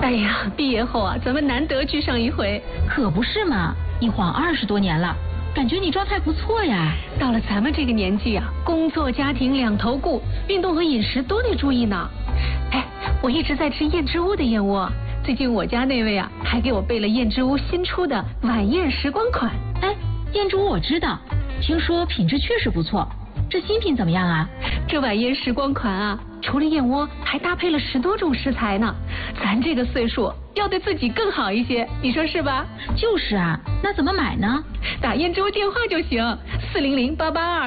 哎呀，毕业后啊，咱们难得聚上一回。 可不是嘛，一晃20多年了，感觉你状态不错呀。 到了咱们这个年纪啊，工作家庭两头顾，运动和饮食都得注意呢。哎，我一直在吃燕之屋的燕窝，最近我家那位啊，还给我备了燕之屋新出的晚宴时光款。 哎，燕之屋我知道，听说品质确实不错。这新品怎么样啊？ 这晚宴时光款啊，除了燕窝，还搭配了10多种食材呢。咱这个岁数要对自己更好一些，你说是吧？ 就是啊，那怎么买呢？ 打燕之屋电话就行，400-882。